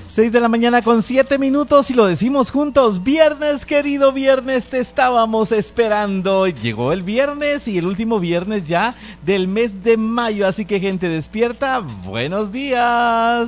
6 de la mañana con 7 minutos y lo decimos juntos. Viernes, querido viernes, te estábamos esperando. Llegó el viernes y el último viernes ya del mes de mayo. Así que gente despierta, buenos días.